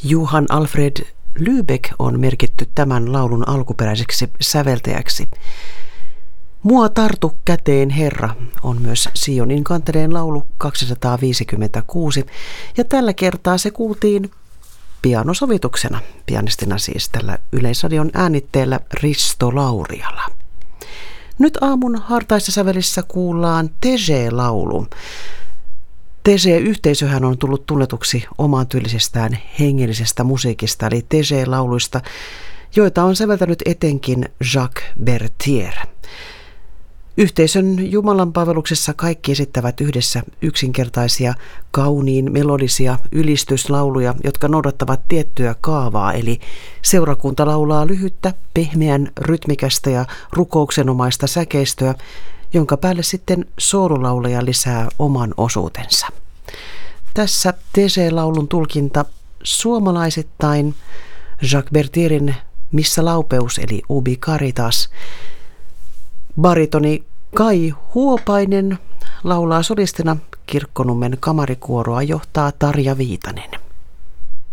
Johann Alfred Lübeck on merkitty tämän laulun alkuperäiseksi säveltäjäksi. Mua tartu käteen Herra on myös Sionin kanteleen laulu 256 ja tällä kertaa se kuultiin pianosovituksena, pianistina siis tällä Yleisradion äänitteellä Risto Lauriala. Nyt aamun hartaissa sävelissä kuullaan Tege-laulu. Tege-yhteisöhän on tullut tunnetuksi omaan tyylisestään hengellisestä musiikista, eli Tege-lauluista, joita on säveltänyt etenkin Jacques Berthier. Yhteisön jumalanpalveluksessa kaikki esittävät yhdessä yksinkertaisia, kauniin melodisia ylistyslauluja, jotka noudattavat tiettyä kaavaa, eli seurakunta laulaa lyhyttä, pehmeän, rytmikästä ja rukouksenomaista säkeistöä, jonka päälle sitten soololaulaja lisää oman osuutensa. Tässä Tege-laulun tulkinta suomalaisittain Jacques Berthierin Missä laupeus eli Ubi Caritas. Baritoni Kai Huopainen laulaa solistina, Kirkkonummen kamarikuoroa johtaa Tarja Viitanen.